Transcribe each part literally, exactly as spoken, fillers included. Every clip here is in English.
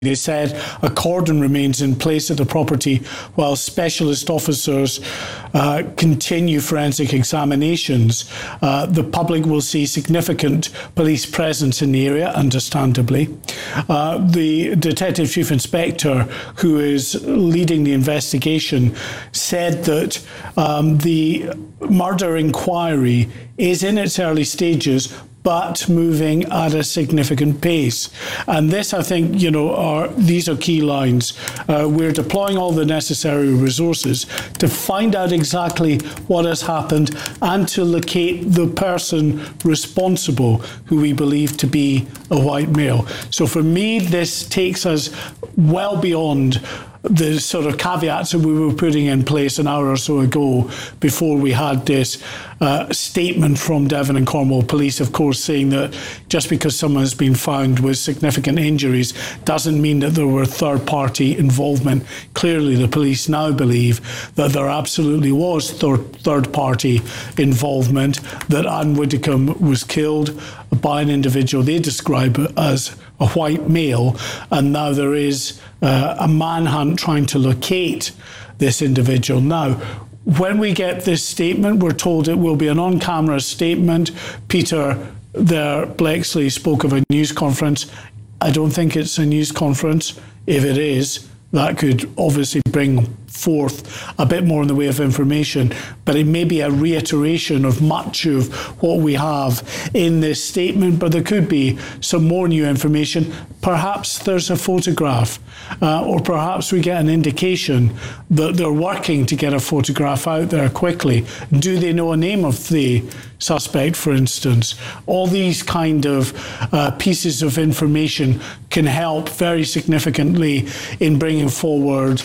They said a cordon remains in place at the property while specialist officers uh, continue forensic examinations. Uh, the public will see significant police presence in the area, understandably. Uh, the Detective Chief Inspector, who is leading the investigation, said that um, the murder inquiry is in its early stages, but moving at a significant pace. And this, I think, you know, are these are key lines. Uh, we're deploying all the necessary resources to find out exactly what has happened and to locate the person responsible, who we believe to be a white male. So for me, this takes us well beyond the sort of caveats that we were putting in place an hour or so ago before we had this uh, statement from Devon and Cornwall Police, of course, saying that just because someone has been found with significant injuries doesn't mean that there were third-party involvement. Clearly, the police now believe that there absolutely was third, third-party involvement, that Anne Widdecombe was killed by an individual they describe as a white male, and now there is uh, a manhunt trying to locate this individual. Now, when we get this statement, we're told it will be an on-camera statement. Peter there, Blexley, spoke of a news conference. I don't think it's a news conference. If it is, that could obviously bring forth a bit more in the way of information, but it may be a reiteration of much of what we have in this statement, but there could be some more new information. Perhaps there's a photograph, uh, or perhaps we get an indication that they're working to get a photograph out there quickly. Do they know a name of the suspect, for instance? All these kind of uh, pieces of information can help very significantly in bringing forward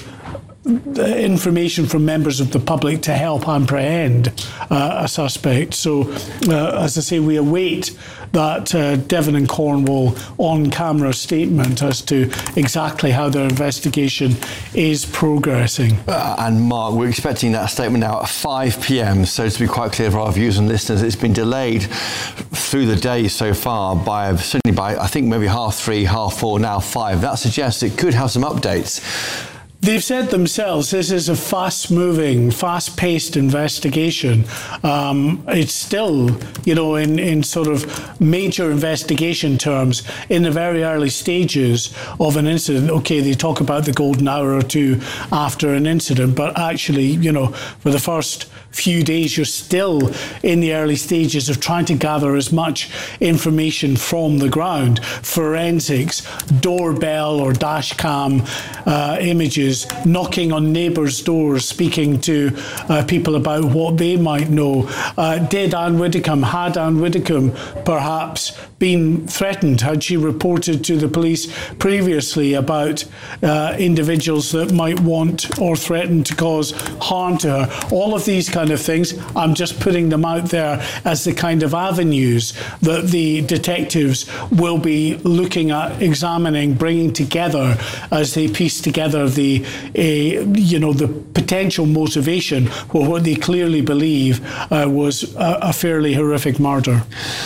the information from members of the public to help apprehend uh, a suspect. So, uh, as I say, we await that uh, Devon and Cornwall on-camera statement as to exactly how their investigation is progressing. Uh, and Mark, we're expecting that statement now at five p m, so to be quite clear for our viewers and listeners, it's been delayed through the day so far by, certainly by, I think maybe half three, half four, now five. That suggests it could have some updates. They've said themselves this is a fast-moving, fast-paced investigation. Um, it's still, you know, in, in sort of major investigation terms, in the very early stages of an incident. Okay, they talk about the golden hour or two after an incident, but actually, you know, for the first few days, you're still in the early stages of trying to gather as much information from the ground. Forensics, doorbell or dash cam uh, images, knocking on neighbours' doors, speaking to uh, people about what they might know. Uh, did Anne Widdecombe, had Anne Widdecombe perhaps been threatened? Had she reported to the police previously about uh, individuals that might want or threaten to cause harm to her? All of these kind of things, I'm just putting them out there as the kind of avenues that the detectives will be looking at, examining, bringing together as they piece together the, uh, you know, the potential motivation for what they clearly believe uh, was a, a fairly horrific murder.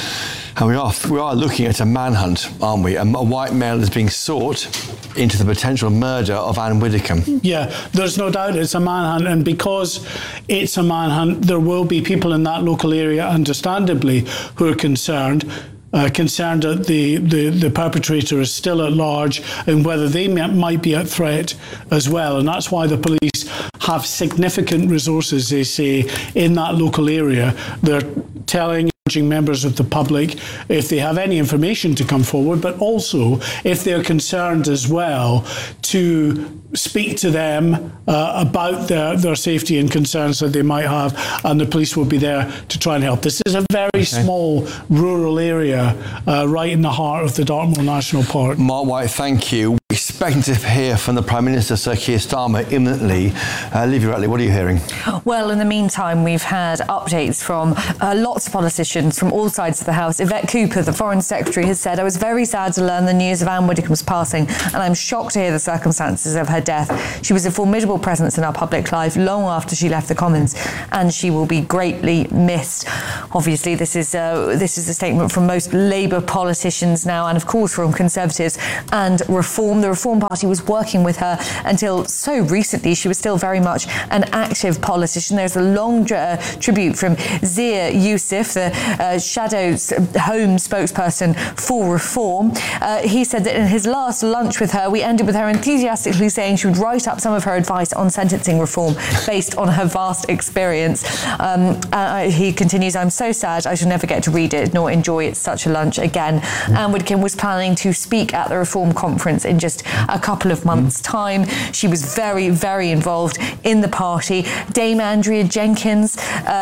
And we are, we are looking at a manhunt, aren't we? A, a white male is being sought into the potential murder of Anne Widdecombe. Yeah, there's no doubt it's a manhunt, and because it's a manhunt, there will be people in that local area, understandably, who are concerned. Uh, concerned that the, the, the perpetrator is still at large and whether they may, might be at threat as well. And that's why the police have significant resources, they say, in that local area. They're telling members of the public if they have any information to come forward, but also if they're concerned as well to speak to them uh, about their, their safety and concerns that they might have, and the police will be there to try and help. This is a very okay. small rural area uh, right in the heart of the Dartmoor National Park. Mark White, thank you. We're expecting to hear from the Prime Minister, Sir Keir Starmer, imminently. Uh, Livy Ratley, what are you hearing? Well, in the meantime, we've had updates from uh, lots of politicians from all sides of the House. Yvette Cooper, the Foreign Secretary, has said, "I was very sad to learn the news of Anne Widdecombe's passing, and I'm shocked to hear the circumstances of her death. She was a formidable presence in our public life long after she left the Commons, and she will be greatly missed." Obviously, this is uh, this is a statement from most Labour politicians now, and of course from Conservatives and Reform. The Reform Reform Party was working with her until so recently. She was still very much an active politician. There's a long uh, tribute from Zia Youssef, the uh, Shadow Home spokesperson for Reform. Uh, he said that in his last lunch with her, we ended with her enthusiastically saying she would write up some of her advice on sentencing reform based on her vast experience. Um, uh, he continues, I'm so sad I shall never get to read it nor enjoy such a lunch again. Anne Widdecombe was planning to speak at the Reform conference in just a couple of months' time. She was very, very involved in the party. Dame Andrea Jenkins,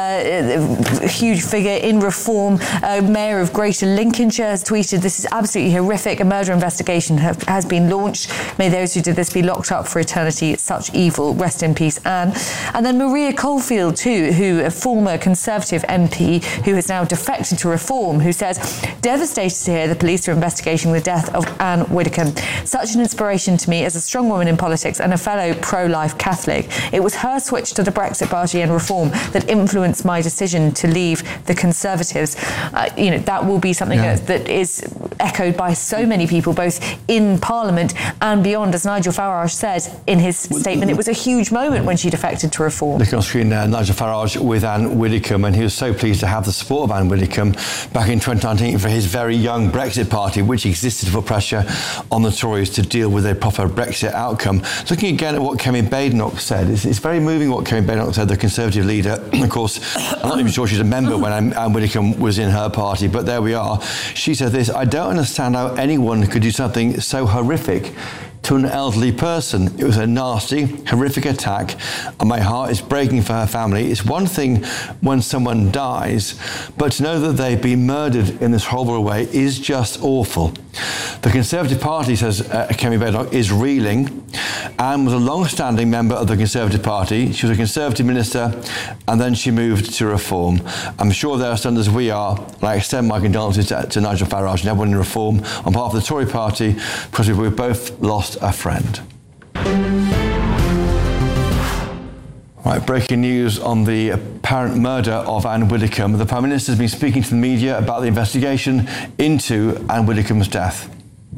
uh, a huge figure in Reform, uh, Mayor of Greater Lincolnshire, has tweeted, this is absolutely horrific. A murder investigation have, has been launched. May those who did this be locked up for eternity. Such evil. Rest in peace, Anne. And then Maria Caulfield, too, who a former Conservative M P who has now defected to Reform, who says, devastated to hear the police are investigating the death of Anne Widdecombe. Such an inspiration to me as a strong woman in politics and a fellow pro-life Catholic. It was her switch to the Brexit Party and Reform that influenced my decision to leave the Conservatives. Uh, you know, that will be something yeah. that, that is echoed by so many people, both in Parliament and beyond. As Nigel Farage said in his statement, it was a huge moment when she defected to Reform. Looking on screen now, Nigel Farage with Anne Widdecombe, and he was so pleased to have the support of Anne Widdecombe back in twenty nineteen for his very young Brexit Party, which existed for pressure on the Tories to deal with a proper Brexit outcome. Looking again at what Kemi Badenoch said, it's, it's very moving what Kemi Badenoch said, the Conservative leader. Of course, I'm not even sure she's a member when Anne, Anne Widdecombe was in her party, but there we are. She said this, I don't understand how anyone could do something so horrific to an elderly person. It was a nasty, horrific attack, and my heart is breaking for her family. It's one thing when someone dies, but to know that they've been murdered in this horrible way is just awful. The Conservative Party, says uh, Kemi Badenoch, is reeling. Anne was a long-standing member of the Conservative Party. She was a Conservative minister, and then she moved to Reform. I'm sure they're as stunned as we are, and I extend my condolences to, to Nigel Farage and everyone in Reform on behalf of the Tory party, because we've both lost a friend. Right, breaking news on the apparent murder of Anne Widdecombe. The Prime Minister has been speaking to the media about the investigation into Anne Widdecombe's death.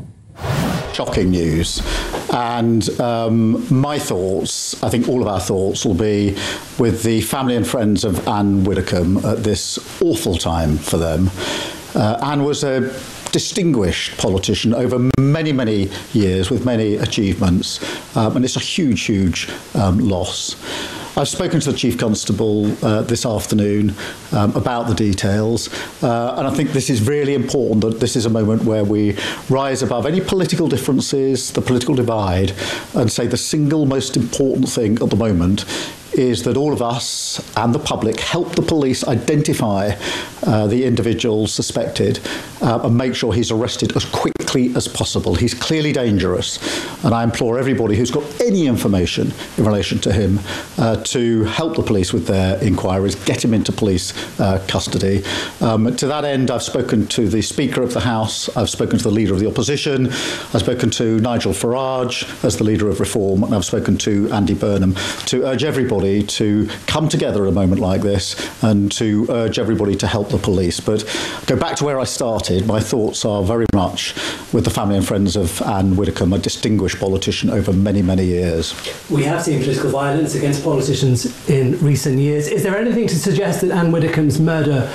Shocking news. And um, my thoughts, I think all of our thoughts, will be with the family and friends of Anne Widdecombe at this awful time for them. Uh, Anne was a distinguished politician over many, many years with many achievements, um, and it's a huge, huge um, loss. I've spoken to the Chief Constable uh, this afternoon um, about the details, uh, and I think this is really important, that this is a moment where we rise above any political differences, the political divide, and say the single most important thing at the moment is that all of us and the public help the police identify uh, the individual suspected uh, and make sure he's arrested as quickly as possible. He's clearly dangerous, and I implore everybody who's got any information in relation to him uh, to help the police with their inquiries, get him into police uh, custody. Um, to that end, I've spoken to the Speaker of the House, I've spoken to the Leader of the Opposition, I've spoken to Nigel Farage as the Leader of Reform, and I've spoken to Andy Burnham to urge everybody to come together at a moment like this and to urge everybody to help the police. But go back to where I started, my thoughts are very much with the family and friends of Anne Widdecombe, a distinguished politician over many, many years. We have seen political violence against politicians in recent years. Is there anything to suggest that Anne Widdecombe's murder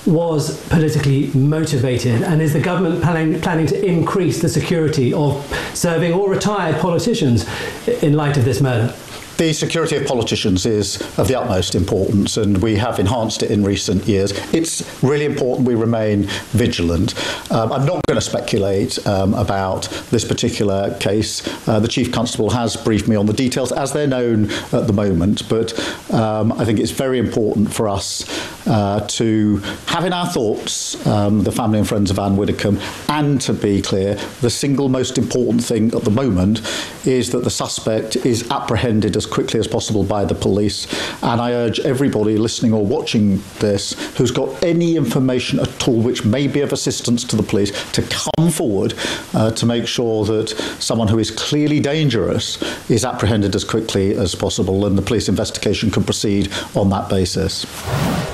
was politically motivated, and is the government planning, planning to increase the security of serving or retired politicians in light of this murder? The security of politicians is of the utmost importance, and we have enhanced it in recent years. It's really important we remain vigilant. Um, I'm not going to speculate um, about this particular case. Uh, the Chief Constable has briefed me on the details as they're known at the moment, but um, I think it's very important for us uh, to have in our thoughts um, the family and friends of Anne Widdecombe, and to be clear, the single most important thing at the moment is that the suspect is apprehended as quickly as possible by the police, and I urge everybody listening or watching this who's got any information at all which may be of assistance to the police to come forward uh, to make sure that someone who is clearly dangerous is apprehended as quickly as possible, and the police investigation can proceed on that basis.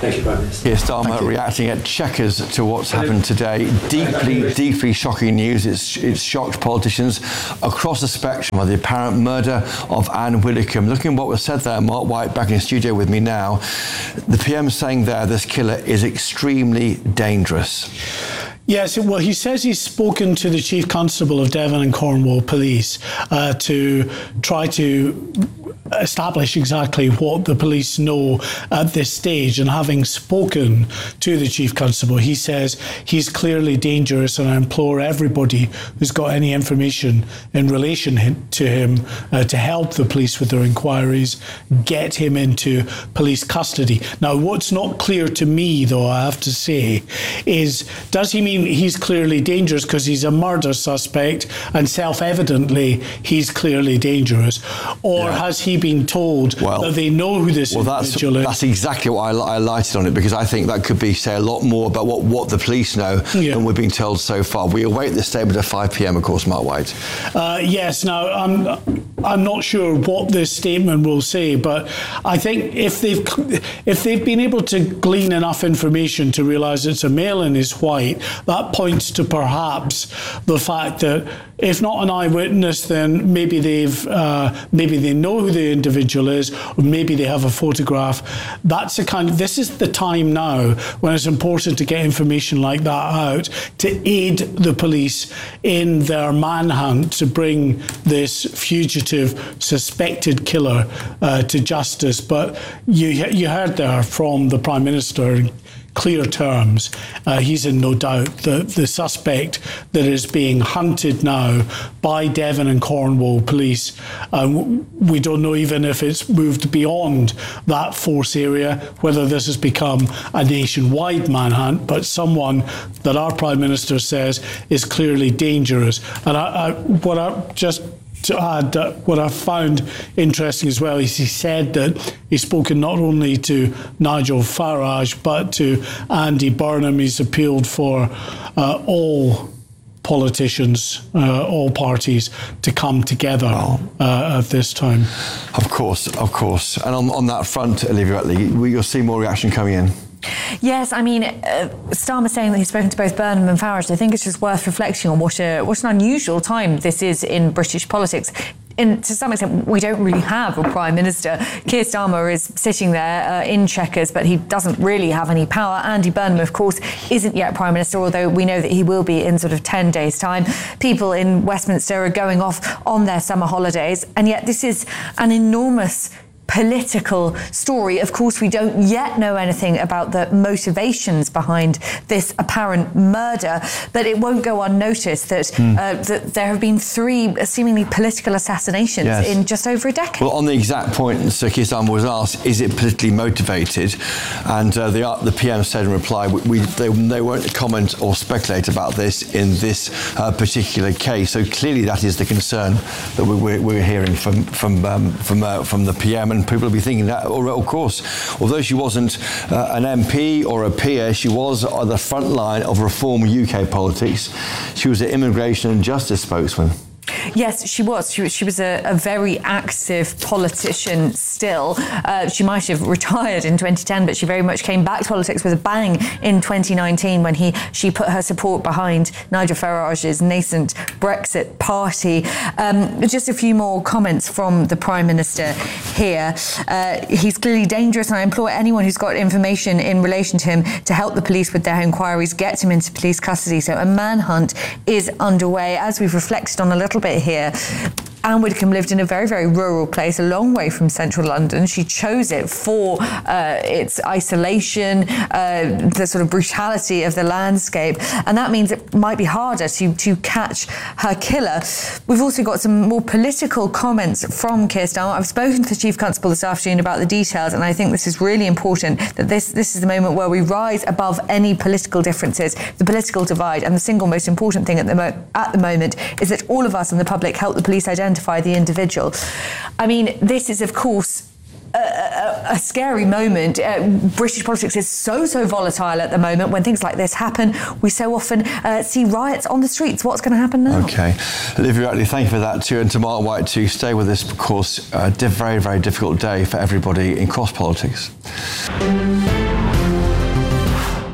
Thank you, Prime Minister. Keir Starmer reacting at Chequers to what's happened today. Deeply, deeply shocking news. It's, it's shocked politicians across the spectrum of the apparent murder of Anne Widdecombe. Looking at what was said there, Mark White back in the studio with me now. The P M saying there this killer is extremely dangerous. Yes, well, he says he's spoken to the Chief Constable of Devon and Cornwall Police uh, to try to establish exactly what the police know at this stage. And having spoken to the Chief Constable, he says he's clearly dangerous, and I implore everybody who's got any information in relation to him uh, to help the police with their inquiries, get him into police custody. Now, what's not clear to me, though, I have to say, is does he mean he's clearly dangerous because he's a murder suspect and self-evidently he's clearly dangerous, or yeah. has he been told well, that they know who this well, individual that's, is? That's exactly what I, I lighted on it, because I think that could be, say, a lot more about what, what the police know yeah. than we've been told so far. We await the statement at five p m, of course, Mark White. Uh, yes, now, I'm, I'm not sure what this statement will say, but I think if they've, if they've been able to glean enough information to realise it's a male and is white, that points to perhaps the fact that if not an eyewitness, then maybe they've uh, maybe they know who the individual is, or maybe they have a photograph. That's a kind of, this is the time now when it's important to get information like that out to aid the police in their manhunt to bring this fugitive suspected killer uh, to justice. But you you heard there from the Prime Minister clear terms. Uh, he's in no doubt that the suspect that is being hunted now by Devon and Cornwall police, um, we don't know even if it's moved beyond that force area, whether this has become a nationwide manhunt, but someone that our Prime Minister says is clearly dangerous. And I, I, what I just to add, uh, what I found interesting as well is he said that he's spoken not only to Nigel Farage but to Andy Burnham. He's appealed for uh, all politicians, uh, all parties to come together uh, at this time. Of course, of course. And on, on that front, Olivia Utley, you'll see more reaction coming in. Yes, I mean, uh, Starmer saying that he's spoken to both Burnham and Farage, I think it's just worth reflecting on what, a, what an unusual time this is in British politics. In, to some extent, we don't really have a Prime Minister. Keir Starmer is sitting there uh, in Chequers, but he doesn't really have any power. Andy Burnham, of course, isn't yet Prime Minister, although we know that he will be in sort of ten days' time. People in Westminster are going off on their summer holidays, and yet this is an enormous political story. Of course, we don't yet know anything about the motivations behind this apparent murder, but it won't go unnoticed that, mm. uh, that there have been three seemingly political assassinations yes. in just over a decade. Well, on the exact point, Sir Keir Starmer was asked, is it politically motivated? And uh, the, the P M said in reply, we, we, they, they won't comment or speculate about this in this uh, particular case. So clearly that is the concern that we, we're, we're hearing from, from, um, from, uh, from the P M. And people will be thinking that, of course, although she wasn't uh, an M P or a peer, she was on the front line of reform U K politics. She was an immigration and justice spokesman. Yes, she was. She was, she was a, a very active politician still. Uh, she might have retired in twenty ten, but she very much came back to politics with a bang in twenty nineteen when he she put her support behind Nigel Farage's nascent Brexit party. Um, just a few more comments from the Prime Minister here. Uh, he's clearly dangerous, and I implore anyone who's got information in relation to him to help the police with their inquiries, get him into police custody. So a manhunt is underway. As we've reflected on a little bit here, Anne Widdecombe lived in a very, very rural place, a long way from central London. She chose it for uh, its isolation, uh, the sort of brutality of the landscape, and that means it might be harder to, to catch her killer. We've also got some more political comments from Keir Starmer. I've spoken to the Chief Constable this afternoon about the details, and I think this is really important, that this, this is the moment where we rise above any political differences, the political divide, and the single most important thing at the, mo- at the moment is that all of us and the public help the police identify the individual. I mean, this is, of course, a, a, a scary moment. Uh, British politics is so, so volatile at the moment. When things like this happen, we so often uh, see riots on the streets. What's going to happen now? OK. Olivia Utley, thank you for that too. And to Mark White too. Stay with us, of course. A very, very difficult day for everybody in cross politics.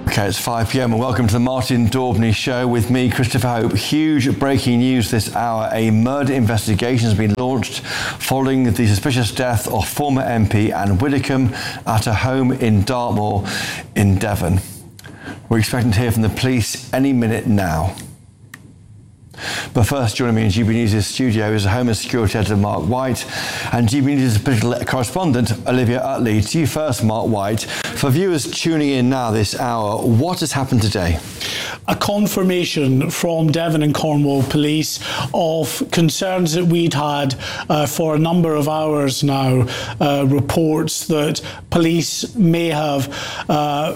Okay, it's five p m and welcome to the Martin Daubney Show with me, Christopher Hope. Huge breaking news this hour. A murder investigation has been launched following the suspicious death of former M P Anne Widdecombe at a home in Dartmoor in Devon. We're expecting to hear from the police any minute now. But first, joining me in G B News' studio is the Home and Security Editor Mark White and G B News' political correspondent Olivia Utley. To you first, Mark White. For viewers tuning in now this hour, what has happened today? A confirmation from Devon and Cornwall Police of concerns that we'd had uh, for a number of hours now, uh, reports that police may have uh,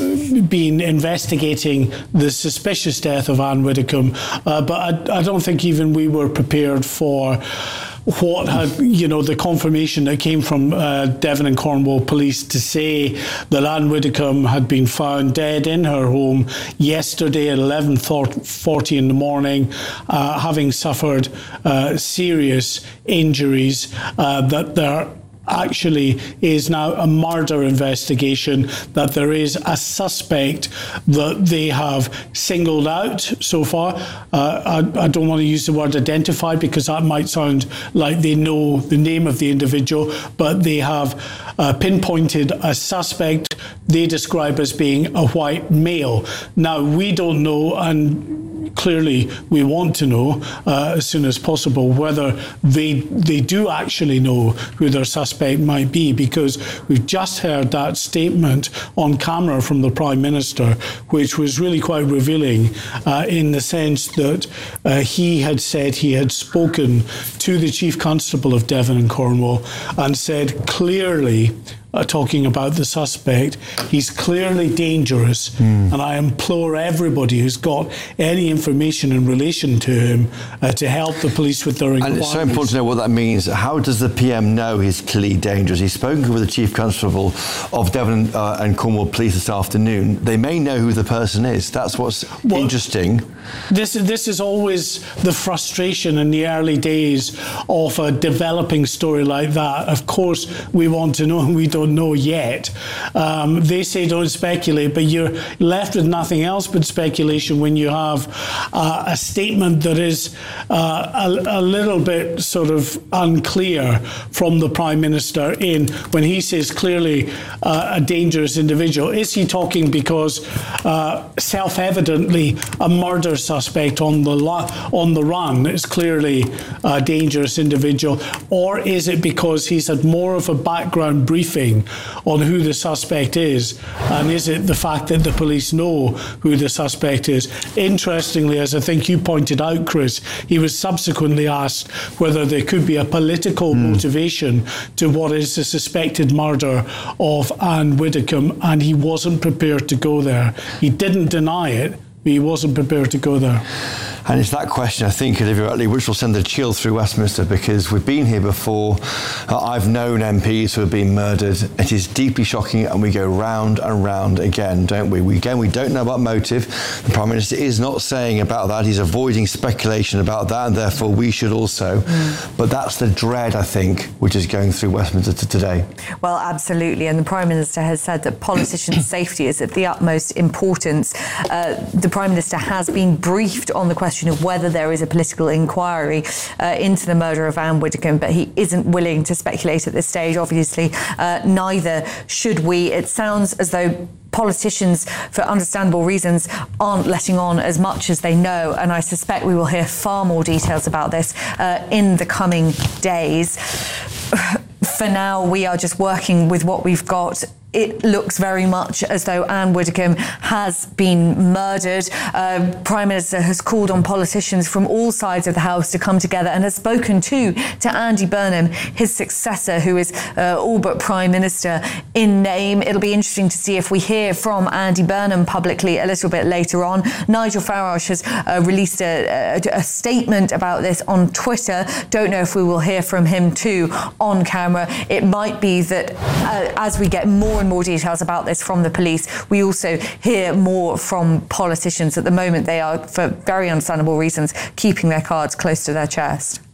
been investigating the suspicious death of Anne Widdecombe, uh, but I, I don't think even we were prepared for what had, you know, the confirmation that came from uh, Devon and Cornwall Police to say that Anne Widdecombe had been found dead in her home yesterday at eleven forty in the morning, uh, having suffered uh, serious injuries, uh, that there actually is now a murder investigation, that there is a suspect that they have singled out so far. Uh, I, I don't want to use the word identified because that might sound like they know the name of the individual, but they have uh, pinpointed a suspect they describe as being a white male. Now, we don't know, and clearly we want to know uh, as soon as possible whether they they do actually know who their suspect might be, because we've just heard that statement on camera from the Prime Minister, which was really quite revealing uh, in the sense that uh, he had said he had spoken to the Chief Constable of Devon and Cornwall and said clearly, Uh, talking about the suspect, he's clearly dangerous, mm. and I implore everybody who's got any information in relation to him uh, to help the police with their inquiries. And it's so important to know what that means. How does the P M know he's clearly dangerous? He's spoken with the Chief Constable of Devon uh, and Cornwall Police this afternoon. They may know who the person is. That's what's well, interesting. This, this is always the frustration in the early days of a developing story like that. Of course, we want to know, and we don't know yet. Um, they say don't speculate, but you're left with nothing else but speculation when you have uh, a statement that is uh, a, a little bit sort of unclear from the Prime Minister in when he says clearly uh, a dangerous individual. Is he talking because uh, self-evidently a murder suspect on the on the run is clearly a dangerous individual, or is it because he's had more of a background briefing on who the suspect is, and is it the fact that the police know who the suspect is? Interestingly, as I think you pointed out, Chris, he was subsequently asked whether there could be a political mm. motivation to what is the suspected murder of Anne Widdecombe, and he wasn't prepared to go there. He didn't deny it, but he wasn't prepared to go there. And it's that question, I think, Olivia Utley, which will send a chill through Westminster, because we've been here before. Uh, I've known M Ps who have been murdered. It is deeply shocking, and we go round and round again, don't we? we again, we don't know about motive. The Prime Minister is not saying about that. He's avoiding speculation about that, and therefore we should also. Mm. But that's the dread, I think, which is going through Westminster today. Well, absolutely. And the Prime Minister has said that politicians' safety is of the utmost importance. Uh, the Prime Minister has been briefed on the question of whether there is a political inquiry uh, into the murder of Anne Widdecombe, but he isn't willing to speculate at this stage. Obviously, uh, neither should we. It sounds as though politicians, for understandable reasons, aren't letting on as much as they know, and I suspect we will hear far more details about this uh, in the coming days. For now, we are just working with what we've got. It looks very much as though Anne Widdecombe has been murdered. Uh, Prime Minister has called on politicians from all sides of the House to come together and has spoken to, to Andy Burnham, his successor, who is uh, all but Prime Minister in name. It'll be interesting to see if we hear from Andy Burnham publicly a little bit later on. Nigel Farage has uh, released a, a, a statement about this on Twitter. Don't know if we will hear from him too on camera. It might be that uh, as we get more and more details about this from the police, we also hear more from politicians. At the moment, they are, for very understandable reasons, keeping their cards close to their chest.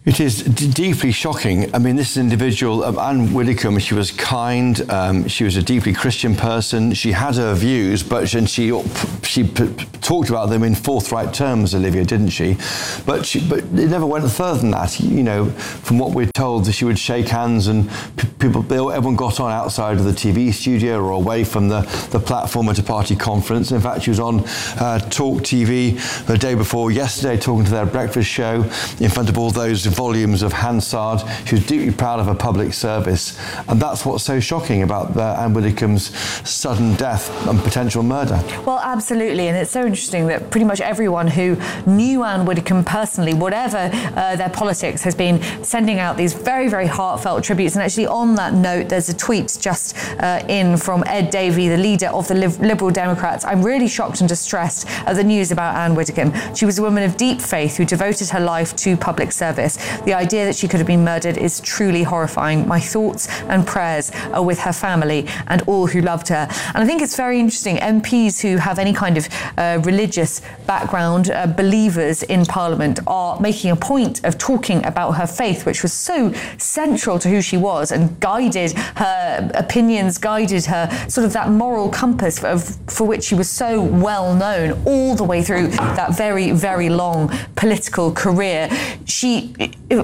It is d- deeply shocking. I mean, this individual, um, Anne Widdecombe, she was kind, um, she was a deeply Christian person, she had her views, but she, and she, she p- p- talked about them in forthright terms, Olivia, didn't she? But she, but it never went further than that. You know, from what we're told, she would shake hands and p- people, they, everyone got on outside of the T V studio or away from the, the platform at a party conference. In fact, she was on uh, Talk T V the day before yesterday talking to their breakfast show in front of all those volumes of Hansard. She was deeply proud of her public service, and that's what's so shocking about uh, Anne Widdecombe's sudden death and potential murder. Well, absolutely, and it's so interesting that pretty much everyone who knew Anne Widdecombe personally, whatever uh, their politics, has been sending out these very, very heartfelt tributes. And actually, on that note, there's a tweet just uh, in from Ed Davey, the leader of the Liberal Democrats. I'm really shocked and distressed at the news about Anne Widdecombe. She was a woman of deep faith who devoted her life to public service. The idea that she could have been murdered is truly horrifying. My thoughts and prayers are with her family and all who loved her. And I think it's very interesting. M Ps who have any kind of uh, religious background, uh, believers in Parliament, are making a point of talking about her faith, which was so central to who she was and guided her opinions, guided her sort of that moral compass for, for which she was so well known all the way through that very, very long political career. She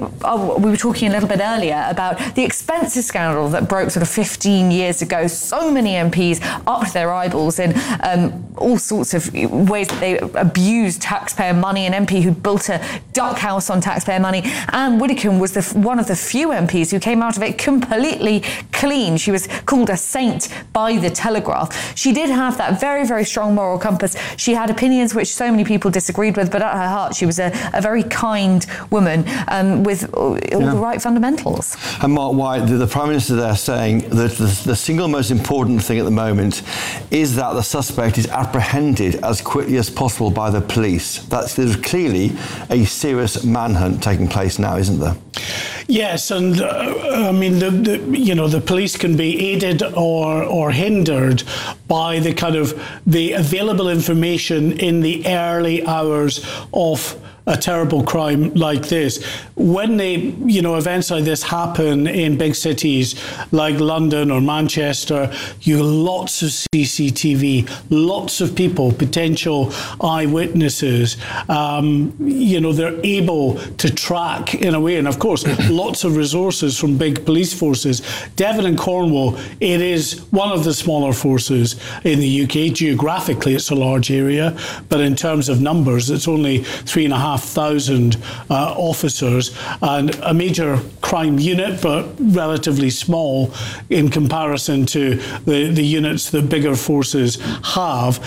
Oh, we were talking a little bit earlier about the expenses scandal that broke sort of fifteen years ago. So many M Ps up to their eyeballs in um, all sorts of ways that they abused taxpayer money. An M P who built a duck house on taxpayer money. Anne Widdecombe was the, one of the few M Ps who came out of it completely clean. She was called a saint by the Telegraph. She did have that very, very strong moral compass. She had opinions which so many people disagreed with, but at her heart, she was a, a very kind woman. Um, with all yeah. the right fundamentals. And Mark White, the, the Prime Minister there saying that the, the single most important thing at the moment is that the suspect is apprehended as quickly as possible by the police. That's, there's clearly a serious manhunt taking place now, isn't there? Yes, and uh, I mean, the, the you know the police can be aided or or hindered by the kind of the available information in the early hours of a terrible crime like this. When they, you know, events like this happen in big cities like London or Manchester, you lots of C C T V, lots of people, potential eyewitnesses. Um, you know, they're able to track in a way, and of course, lots of resources from big police forces. Devon and Cornwall, it is one of the smaller forces in the U K. Geographically, it's a large area, but in terms of numbers, it's only three and a half thousand uh, officers and a major crime unit, but relatively small in comparison to the, the units that bigger forces have.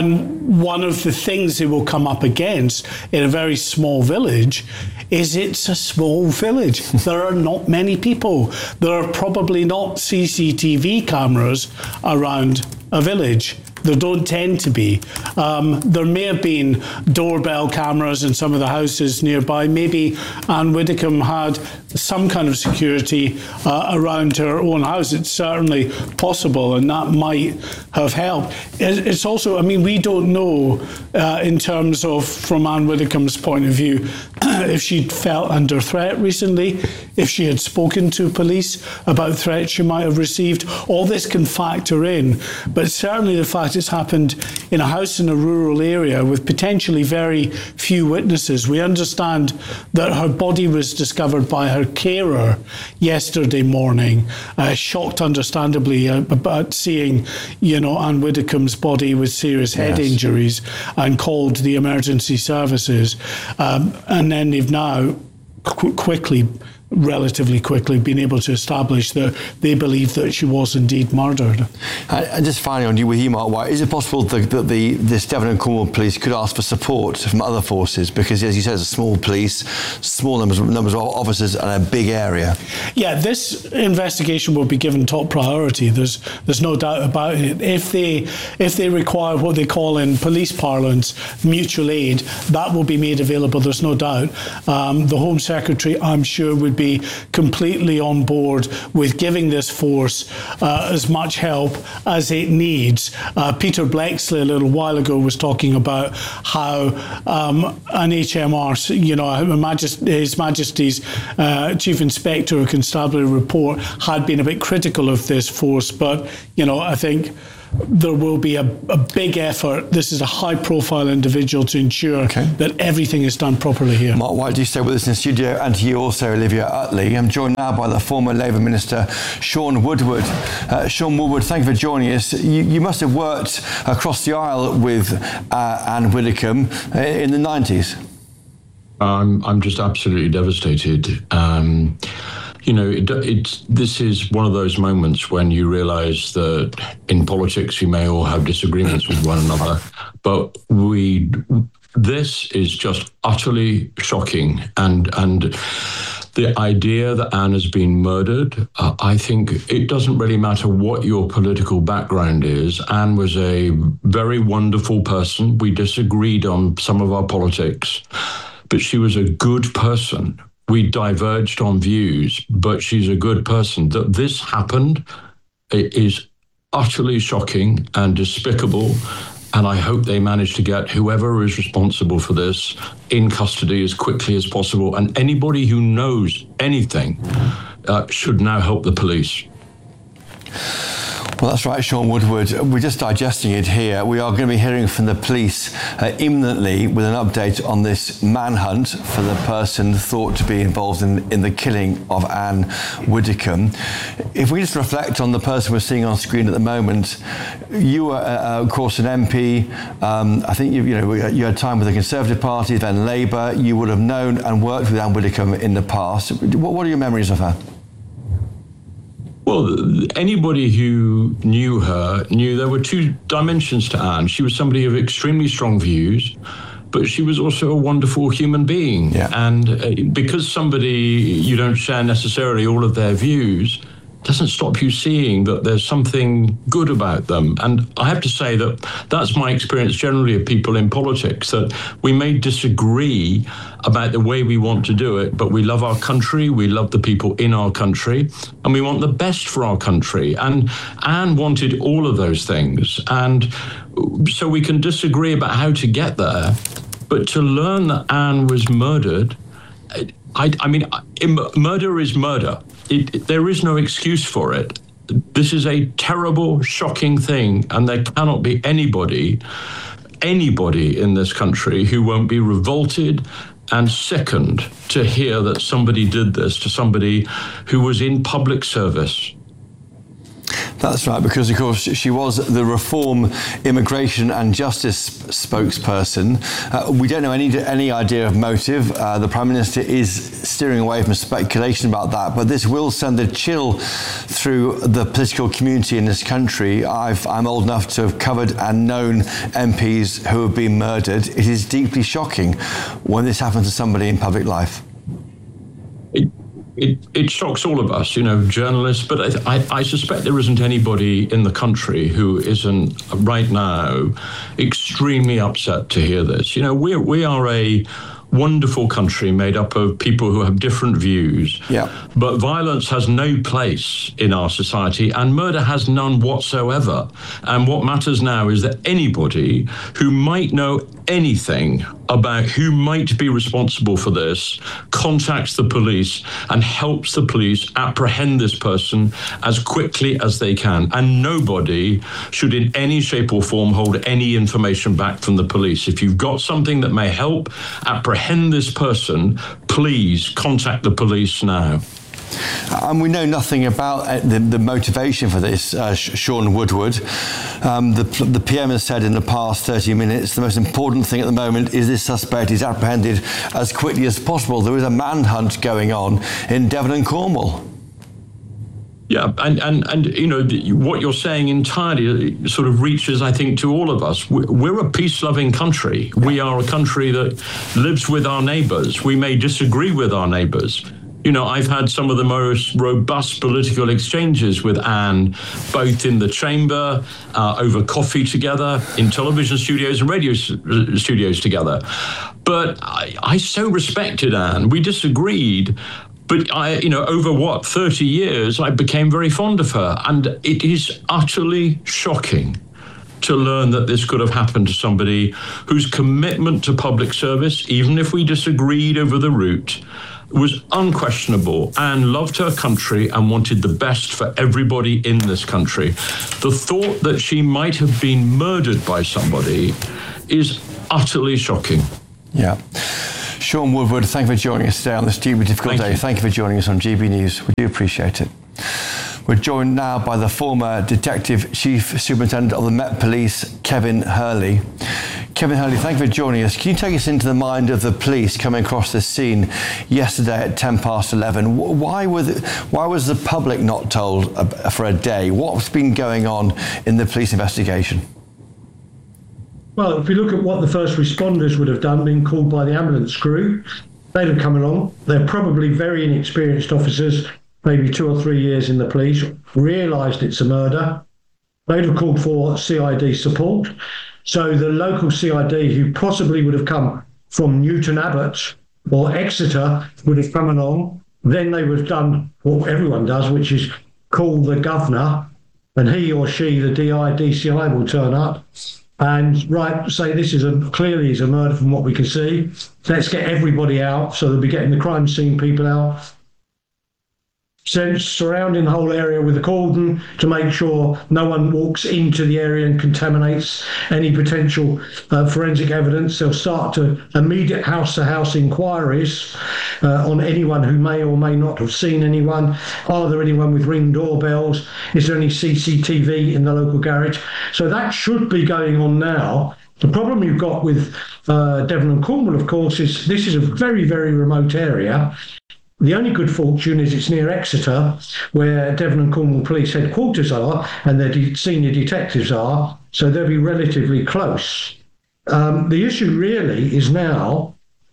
And one of the things they will come up against in a very small village is it's a small village. There are not many people. There are probably not C C T V cameras around a village. There don't tend to be. Um, there may have been doorbell cameras in some of the houses nearby. Maybe Anne Widdecombe had some kind of security uh, around her own house. It's certainly possible, and that might have helped. It's also, I mean, we don't know uh, in terms of, from Anne Widdecombe's point of view, if she'd felt under threat recently, if she had spoken to police about threats she might have received. All this can factor in, but certainly the fact it's happened in a house in a rural area with potentially very few witnesses. We understand that her body was discovered by her carer yesterday morning, uh, shocked understandably uh, about seeing, you know, Anne Widdecombe's body with serious head yes. injuries, and called the emergency services. Um, and then they've now qu- quickly relatively quickly been able to establish that they believe that she was indeed murdered. Uh, and just finally on you with you, Mark White, is it possible that the, the, this Devon and Cornwall police could ask for support from other forces? Because, as you said, it's a small police, small numbers, numbers of officers and a big area. Yeah, this investigation will be given top priority. There's there's no doubt about it. If they if they require what they call in police parlance mutual aid, that will be made available. There's no doubt. Um, the Home Secretary, I'm sure, would be completely on board with giving this force uh, as much help as it needs. Uh, Peter Bleksley a little while ago was talking about how um, an H M R, you know, His Majesty's uh, Chief Inspector of Constabulary report had been a bit critical of this force, but, you know, I think there will be a, a big effort. This is a high-profile individual to ensure okay. that everything is done properly here. Mark White, do you stay with us in the studio? And to you also, Olivia Utley. I'm joined now by the former Labour Minister, Shaun Woodward. Uh, Shaun Woodward, thank you for joining us. You, you must have worked across the aisle with uh, Anne Widdecombe uh, in the nineties. I'm, I'm just absolutely devastated. Um, You know, it, it's, this is one of those moments when you realise that in politics you may all have disagreements with one another, but we, this is just utterly shocking. And and the idea that Anne has been murdered, uh, I think it doesn't really matter what your political background is. Anne was a very wonderful person. We disagreed on some of our politics, but she was a good person. We diverged on views, but she's a good person. That this happened is utterly shocking and despicable, and I hope they manage to get whoever is responsible for this in custody as quickly as possible. And anybody who knows anything uh, should now help the police. Well, that's right, Shaun Woodward. We're just digesting it here. We are going to be hearing from the police uh, imminently with an update on this manhunt for the person thought to be involved in, in the killing of Anne Widdecombe. If we just reflect on the person we're seeing on screen at the moment, you were, uh, of course, an M P. Um, I think you, you know you had time with the Conservative Party, then Labour. You would have known and worked with Anne Widdecombe in the past. What, what are your memories of her? Well, anybody who knew her knew there were two dimensions to Anne. She was somebody of extremely strong views, but she was also a wonderful human being. Yeah. And uh, because somebody, you don't share necessarily all of their views, doesn't stop you seeing that there's something good about them. And I have to say that that's my experience generally of people in politics, that we may disagree about the way we want to do it, but we love our country, we love the people in our country, and we want the best for our country. And Anne wanted all of those things. And so we can disagree about how to get there, but to learn that Anne was murdered, I, I mean, murder is murder. It, it, there is no excuse for it. This is a terrible, shocking thing, and there cannot be anybody, anybody in this country who won't be revolted and sickened to hear that somebody did this to somebody who was in public service. That's right, because of course she was the Reform Immigration and Justice spokesperson. Uh, we don't know any any idea of motive. Uh, the Prime Minister is steering away from speculation about that, but this will send a chill through the political community in this country. I've, I'm old enough to have covered and known M Ps who have been murdered. It is deeply shocking when this happens to somebody in public life. It- It, it shocks all of us, you know, journalists, but I, I, I suspect there isn't anybody in the country who isn't right now extremely upset to hear this. You know, we're, we are a wonderful country made up of people who have different views, yeah. but violence has no place in our society and murder has none whatsoever. And what matters now is that anybody who might know anything about who might be responsible for this contacts the police and helps the police apprehend this person as quickly as they can. And nobody should in any shape or form hold any information back from the police. If you've got something that may help apprehend this person, please contact the police now. And we know nothing about the, the motivation for this, uh, Shaun Woodward. Um, the, the P M has said in the past thirty minutes, the most important thing at the moment is this suspect is apprehended as quickly as possible. There is a manhunt going on in Devon and Cornwall. Yeah, and, and, and you know, the, what you're saying entirely sort of reaches, I think, to all of us. We're a peace-loving country. We are a country that lives with our neighbours. We may disagree with our neighbours. You know, I've had some of the most robust political exchanges with Anne, both in the chamber, uh, over coffee together, in television studios and radio studios together. But I, I so respected Anne. We disagreed, But I, you know, over what, thirty years, I became very fond of her. And it is utterly shocking to learn that this could have happened to somebody whose commitment to public service, even if we disagreed over the route, was unquestionable and loved her country and wanted the best for everybody in this country. The thought that she might have been murdered by somebody is utterly shocking. Yeah. Sean Woodward, thank you for joining us today on this deeply difficult Thank day. you. Thank you for joining us on G B News. We do appreciate it. We're joined now by the former Detective Chief Superintendent of the Met Police, Kevin Hurley. Kevin Hurley, thank you for joining us. Can you take us into the mind of the police coming across this scene yesterday at ten past eleven? Why, were the, why was the public not told for a day? What's been going on in the police investigation? Well, if you look at what the first responders would have done, being called by the ambulance crew, they'd have come along. They're probably very inexperienced officers, maybe two or three years in the police, realised it's a murder. They'd have called for C I D support. So the local C I D, who possibly would have come from Newton Abbot or Exeter, would have come along. Then they would have done what everyone does, which is call the governor, and he or she, the D I, D C I, will turn up and right say this is a clearly is a murder from what we can see. Let's get everybody out. So they'll be getting the crime scene people out, surrounding the whole area with a cordon to make sure no one walks into the area and contaminates any potential uh, forensic evidence. They'll start to immediate house-to-house inquiries uh, on anyone who may or may not have seen anyone. Are there anyone with Ring doorbells? Is there any C C T V in the local garage? So that should be going on now. The problem you've got with uh, Devon and Cornwall, of course, is this is a very, very remote area. The only good fortune is it's near Exeter, where Devon and Cornwall Police headquarters are and their de- senior detectives are, so they'll be relatively close. Um, the issue really is now,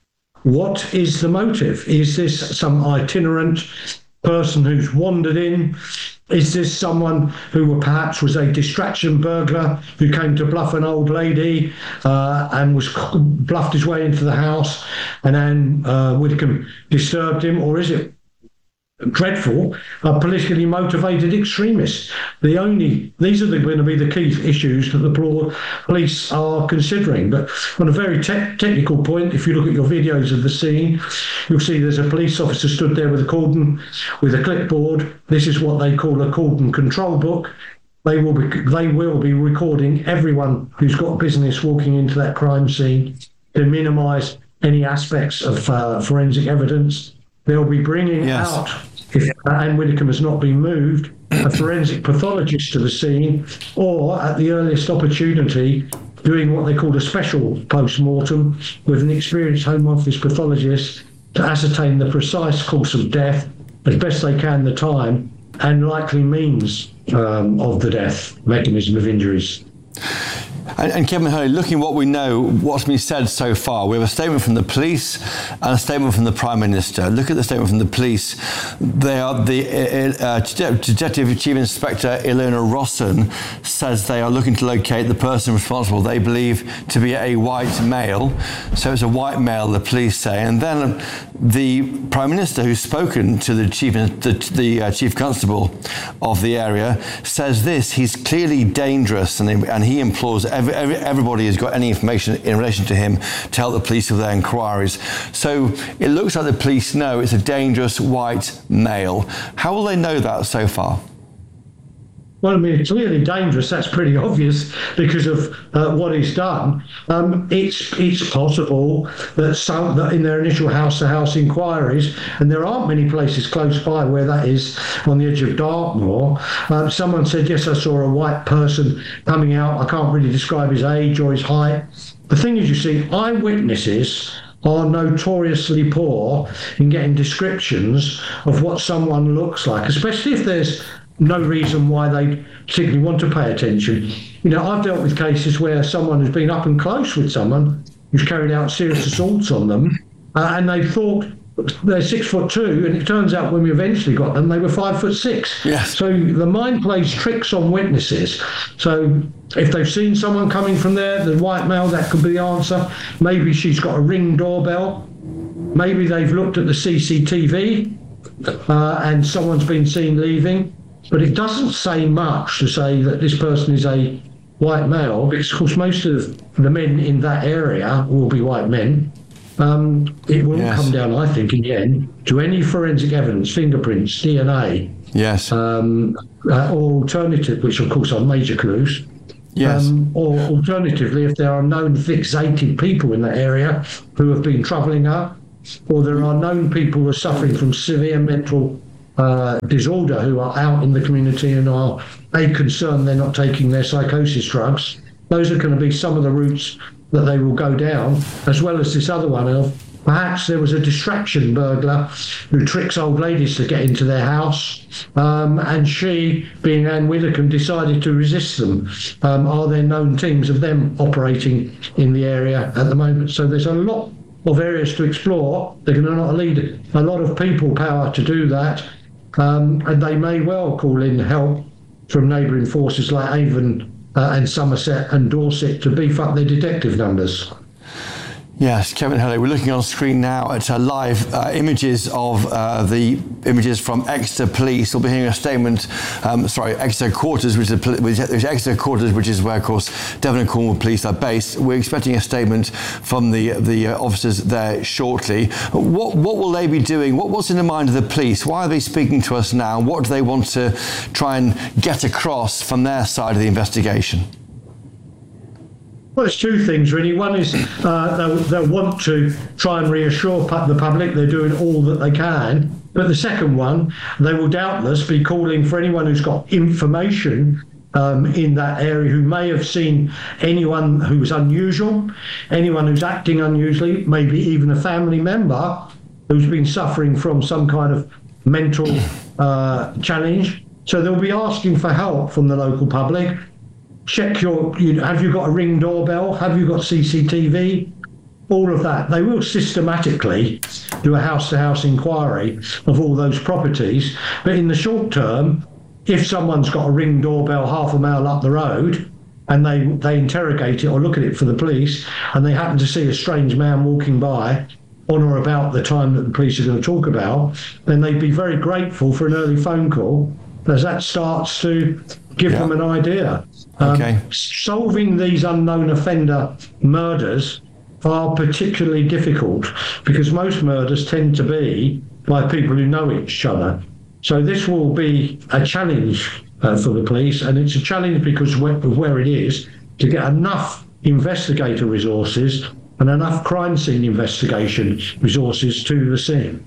what is the motive? Is this some itinerant person who's wandered in? Is this someone who perhaps was a distraction burglar who came to bluff an old lady uh, and was bluffed his way into the house and then uh, Widdicombe disturbed him? Or is it dreadful, a politically motivated extremist? The only these are the, going to be the key issues that the police are considering. But on a very te- technical point, if you look at your videos of the scene, you'll see there's a police officer stood there with a cordon, with a clipboard. This is what they call a cordon control book. They will be they will be recording everyone who's got business walking into that crime scene to minimise any aspects of uh, forensic evidence. They'll be bringing yes. out, if Anne Widdicombe has not been moved, a forensic pathologist to the scene, or at the earliest opportunity, doing what they call a special post-mortem with an experienced Home Office pathologist to ascertain the precise course of death, as best they can the time, and likely means um, of the death, mechanism of injuries. And, and Kevin Hurley, looking at what we know, what's been said so far, we have a statement from the police and a statement from the Prime Minister. Look at the statement from the police. They are the uh, Detective Chief Inspector Ilona Rosson says they are looking to locate the person responsible they believe to be a white male. So it's a white male, the police say. And then the Prime Minister, who's spoken to the Chief, the, the uh, Chief Constable of the area, says this: he's clearly dangerous, and, and he implores every, every, everybody who's got any information in relation to him to help the police with their inquiries. So it looks like the police know it's a dangerous white male. How will they know that so far? Well, I mean, it's clearly dangerous. That's pretty obvious because of uh, what he's done. Um, it's it's possible that some that in their initial house-to-house inquiries, and there aren't many places close by where that is on the edge of Dartmoor, uh, someone said, yes, I saw a white person coming out. I can't really describe his age or his height. The thing is, you see, eyewitnesses are notoriously poor in getting descriptions of what someone looks like, especially if there's no reason why they particularly want to pay attention. You know, I've dealt with cases where someone has been up and close with someone who's carried out serious assaults on them, uh, and they thought they're six foot two, and it turns out when we eventually got them, they were five foot six. Yes. So the mind plays tricks on witnesses. So if they've seen someone coming from there, the white male, that could be the answer. Maybe she's got a Ring doorbell. Maybe they've looked at the C C T V uh, and someone's been seen leaving, but it doesn't say much to say that this person is a white male, because of course most of the men in that area will be white men. Um, it will yes. come down, I think, in the end, to any forensic evidence, fingerprints, D N A, yes, um, uh, or alternative, which of course are major clues. Yes. Um, or alternatively, if there are known fixated people in that area who have been travelling up, or there are known people who are suffering from severe mental uh, disorder who are out in the community and are a concern they're not taking their psychosis drugs, those are going to be some of the routes that they will go down, as well as this other one of perhaps there was a distraction burglar who tricks old ladies to get into their house, um, and she, being Anne Widdecombe, decided to resist them. Um, are there known teams of them operating in the area at the moment? So there's a lot of areas to explore. They're going to not need a lot of people power to do that, um, and they may well call in help from neighbouring forces like Avon uh, and Somerset and Dorset to beef up their detective numbers. Yes, Kevin Hurley, we're looking on screen now at uh, live uh, images of uh, the images from Exeter Police. We'll be hearing a statement, um, sorry, Exeter Quarters, which is, the, which is Exeter Quarters, which is where, of course, Devon and Cornwall Police are based. We're expecting a statement from the the uh, officers there shortly. What what will they be doing? What, what's in the mind of the police? Why are they speaking to us now? What do they want to try and get across from their side of the investigation? Well, there's two things, really. One is uh, they'll, they'll want to try and reassure the public they're doing all that they can. But the second one, they will doubtless be calling for anyone who's got information um, in that area who may have seen anyone who's unusual, anyone who's acting unusually, maybe even a family member who's been suffering from some kind of mental uh, challenge. So they'll be asking for help from the local public. Check your, you, have you got a Ring doorbell? Have you got C C T V? All of that. They will systematically do a house-to-house inquiry of all those properties. But in the short term, if someone's got a Ring doorbell half a mile up the road and they, they interrogate it or look at it for the police and they happen to see a strange man walking by on or about the time that the police are going to talk about, then they'd be very grateful for an early phone call, as that starts to give yeah. them an idea. Um, okay. Solving these unknown offender murders are particularly difficult because most murders tend to be by people who know each other. So this will be a challenge uh, for the police, and it's a challenge because of where it is, to get enough investigator resources and enough crime scene investigation resources to the scene.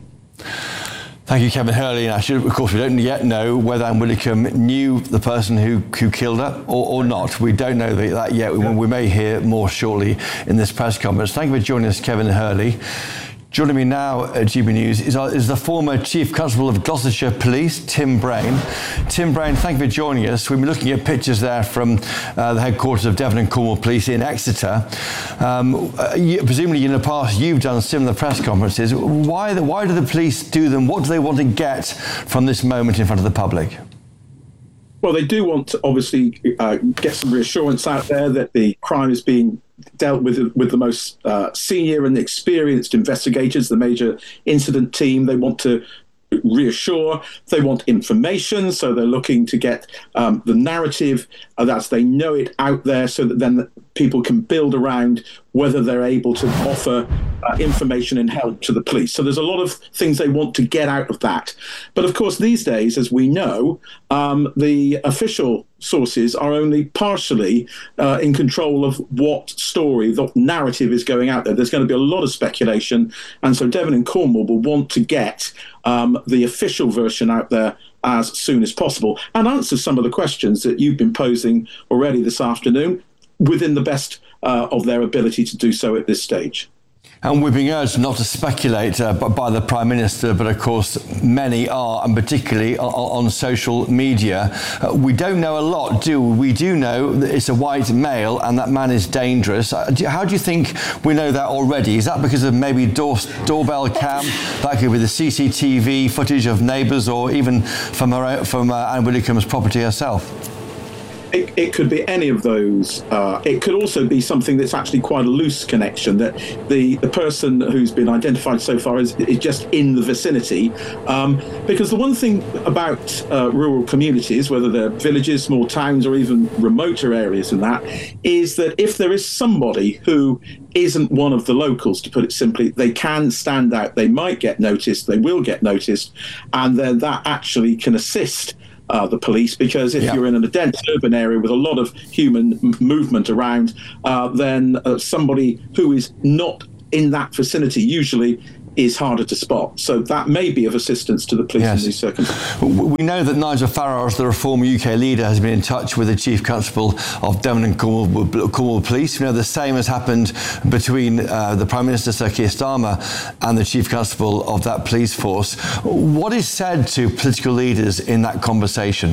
Thank you, Kevin Hurley. And should, of course, we don't yet know whether Anne Widdecombe knew the person who, who killed her or, or not. We don't know that yet. We, we may hear more shortly in this press conference. Thank you for joining us, Kevin Hurley. Joining me now at G B News is, our, is the former Chief Constable of Gloucestershire Police, Tim Brain. Tim Brain, thank you for joining us. We've been looking at pictures there from uh, the headquarters of Devon and Cornwall Police in Exeter. Um, uh, you, presumably in the past you've done similar press conferences. Why, the, why do the police do them? What do they want to get from this moment in front of the public? Well, they do want to obviously uh, get some reassurance out there that the crime is being dealt with with the most uh, senior and experienced investigators, the major incident team. They want to reassure, they want information, so they're looking to get um, the narrative uh, as they know it out there, so that then people can build around whether they're able to offer uh, information and help to the police. So there's a lot of things they want to get out of that. But of course, these days, as we know, um, the official sources are only partially uh, in control of what story, the narrative is going out there. There's going to be a lot of speculation. And so Devon and Cornwall will want to get um, the official version out there as soon as possible and answer some of the questions that you've been posing already this afternoon within the best uh, of their ability to do so at this stage. And we're being urged not to speculate uh, by the Prime Minister, but of course many are, and particularly on, on social media. Uh, we don't know a lot, do we? We do know that it's a white male and that man is dangerous. Uh, do, how do you think we know that already? Is that because of maybe door, doorbell cam? That could be the C C T V footage of neighbours, or even from, her, from uh, Anne Widdecombe's property herself? It, it could be any of those. Uh, it could also be something that's actually quite a loose connection, that the, the person who's been identified so far is, is just in the vicinity. Um, because the one thing about uh, rural communities, whether they're villages, small towns, or even remoter areas than that, is that if there is somebody who isn't one of the locals, to put it simply, they can stand out. They might get noticed, they will get noticed, and then that actually can assist Uh, the police, because if yeah. you're in a dense urban area with a lot of human m- movement around, uh, then uh, somebody who is not in that vicinity usually is harder to spot. So that may be of assistance to the police yes. in these circumstances. We know that Nigel Farage, the Reform U K leader, has been in touch with the Chief Constable of Devon and Cornwall, Cornwall Police. We know the same has happened between uh, the Prime Minister, Sir Keir Starmer, and the Chief Constable of that police force. What is said to political leaders in that conversation?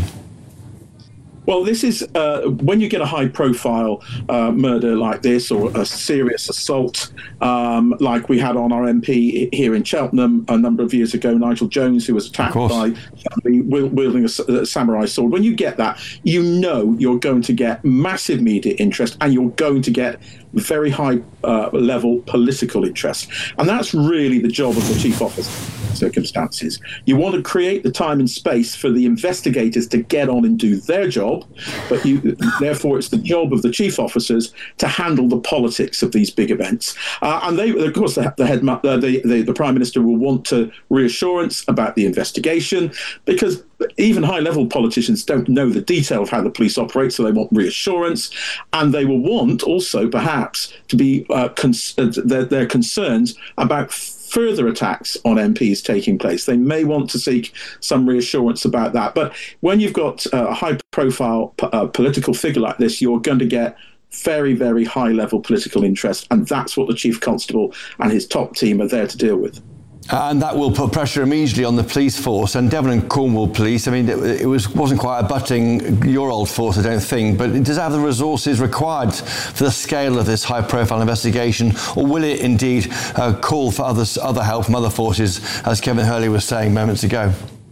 Well, this is uh, when you get a high-profile uh, murder like this, or a serious assault um, like we had on our M P here in Cheltenham a number of years ago, Nigel Jones, who was attacked by somebody wielding a, a samurai sword. When you get that, you know you're going to get massive media interest, and you're going to get very high uh, level political interest. And that's really the job of the chief officer in circumstances. You want to create the time and space for the investigators to get on and do their job, but you, therefore it's the job of the chief officers to handle the politics of these big events. Uh, and they, of course, the, the head, uh, the, the, the Prime Minister will want to reassurance about the investigation, because even high-level politicians don't know the detail of how the police operate, so they want reassurance, and they will want also perhaps to be uh, cons- uh, their, their concerns about further attacks on M Ps taking place. They may want to seek some reassurance about that. But when you've got uh, a high-profile p- uh, political figure like this, you're going to get very, very high-level political interest, and that's what the Chief Constable and his top team are there to deal with. And that will put pressure immediately on the police force and Devon and Cornwall Police. I mean, it, it was, wasn't quite abutting your old force, I don't think, but does it have the resources required for the scale of this high-profile investigation, or will it indeed uh, call for others, other help from other forces, as Kevin Hurley was saying moments ago?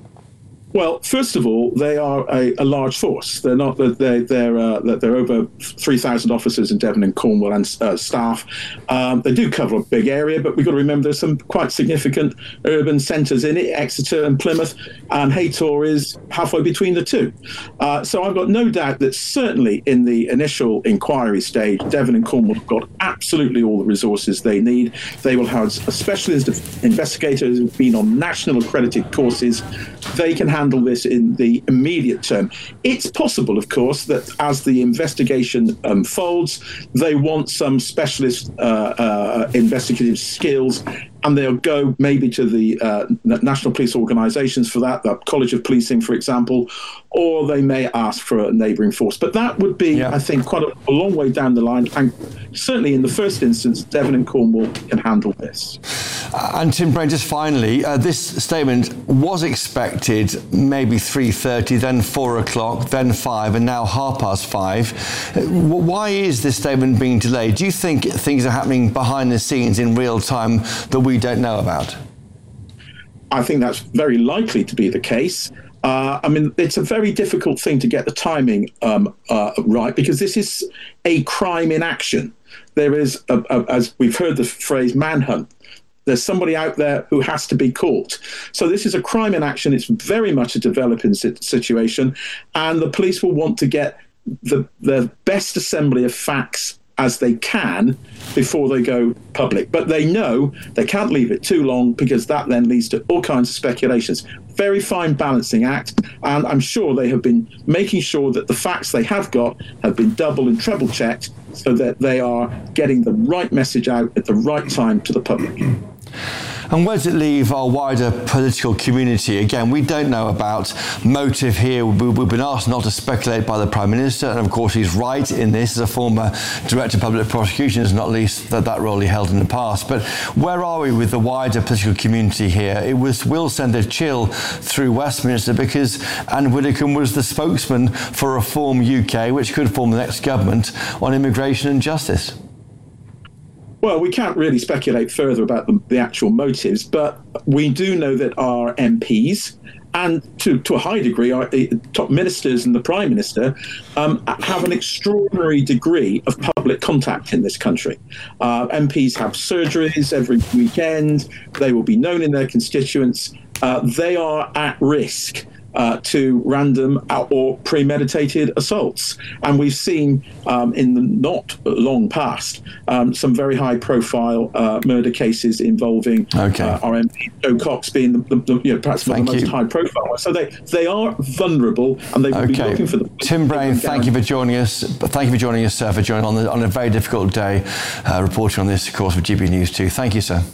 Well, first of all, they are a, a large force. They're not. They're they're uh, they're over three thousand officers in Devon and Cornwall and uh, staff. Um, they do cover a big area, but we've got to remember there's some quite significant urban centres in it. Exeter and Plymouth, and Haytor is halfway between the two. Uh, so I've got no doubt that certainly in the initial inquiry stage, Devon and Cornwall have got absolutely all the resources they need. They will have a specialist investigators who've been on national accredited courses. They can handle this in the immediate term. It's possible, of course, that as the investigation unfolds, they want some specialist uh, uh, investigative skills, and they'll go maybe to the uh, national police organisations for that, the College of Policing, for example, or they may ask for a neighbouring force. But that would be, yeah. I think, quite a, a long way down the line. And certainly in the first instance, Devon and Cornwall can handle this. Uh, and Tim Brain, just finally, uh, this statement was expected maybe three thirty, then four o'clock, then five, and now half past five. Uh, why is this statement being delayed? Do you think things are happening behind the scenes in real time that we don't know about? I think that's very likely to be the case. Uh, I mean, it's a very difficult thing to get the timing um, uh, right, because this is a crime in action. There is, a, a, as we've heard the phrase, manhunt. There's somebody out there who has to be caught. So this is a crime in action. It's very much a developing situation, and the police will want to get the, the best assembly of facts as they can before they go public. But they know they can't leave it too long, because that then leads to all kinds of speculations. Very fine balancing act, and I'm sure they have been making sure that the facts they have got have been double and treble checked, so that they are getting the right message out at the right time to the public. And where does it leave our wider political community? Again, we don't know about motive here. We've been asked not to speculate by the Prime Minister, and of course he's right in this as a former Director of Public Prosecutions, not least that, that role he held in the past. But where are we with the wider political community here? It was, will send a chill through Westminster, because Anne Widdecombe was the spokesman for Reform U K, which could form the next government on immigration and justice. Well, we can't really speculate further about the, the actual motives, but we do know that our M Ps and to, to a high degree, our top ministers and the Prime Minister um, have an extraordinary degree of public contact in this country. Uh, M Ps have surgeries every weekend. They will be known in their constituents. Uh, they are at risk Uh, to random or premeditated assaults. And we've seen um, in the not long past um, some very high profile uh, murder cases involving okay. uh, our M P Joe Cox being the, the, the you know, perhaps one of the most high profile. So they, they are vulnerable and they will okay. be looking for the... Tim Brain, thank you for joining us. Thank you for joining us, sir, for joining on, the, on a very difficult day, uh, reporting on this, of course, with G B News two. Thank you, sir.